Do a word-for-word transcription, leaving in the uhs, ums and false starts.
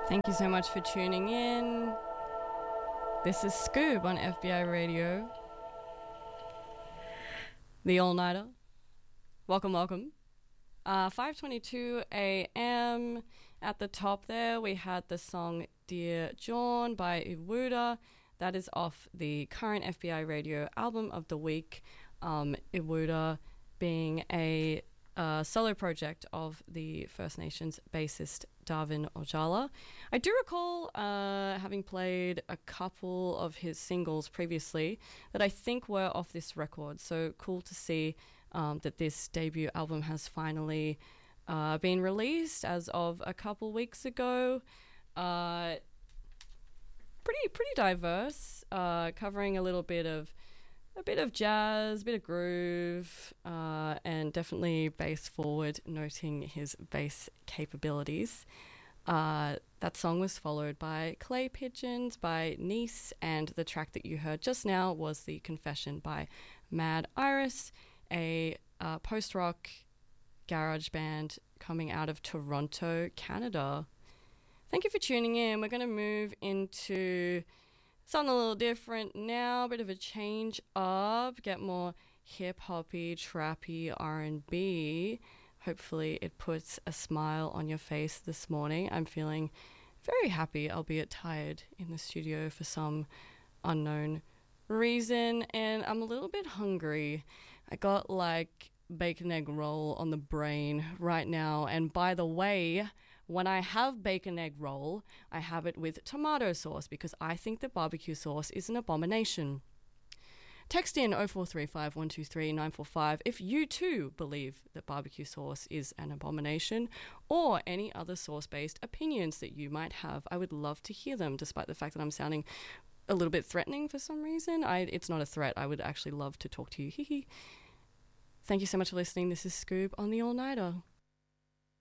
Thank you so much for tuning in. This is Scoob on F B I Radio. The All-Nighter. Welcome, welcome. Uh, five twenty-two a.m. At the top there, we had the song Dear John by Iwuda. That is off the current F B I Radio album of the week. Um, Iwuda being a uh, solo project of the First Nations bassist Darvin Ojala. I do recall uh, having played a couple of his singles previously that I think were off this record. So cool to see um, that this debut album has finally uh, been released as of a couple weeks ago. Uh, pretty pretty diverse, uh, covering a little bit of a bit of jazz, a bit of groove, uh, and definitely bass forward, noting his bass capabilities. Uh, that song was followed by Clay Pigeons by Nice, and the track that you heard just now was The Confession by Mad Iris, a uh, post-rock garage band coming out of Toronto, Canada. Thank you for tuning in. We're going to move into something a little different now, a bit of a change up, get more hip-hoppy, trappy R and B. Hopefully it puts a smile on your face this morning. I'm feeling very happy, albeit tired, in the studio for some unknown reason, and I'm a little bit hungry. I got like bacon egg roll on the brain right now, and by the way, when I have bacon egg roll, I have it with tomato sauce because I think that barbecue sauce is an abomination. Text in oh four three five, one two three, nine four five if you too believe that barbecue sauce is an abomination, or any other sauce-based opinions that you might have. I would love to hear them, despite the fact that I'm sounding a little bit threatening for some reason. I, it's not a threat. I would actually love to talk to you. Hee hee. Thank you so much for listening. This is Scoob on The All-Nighter.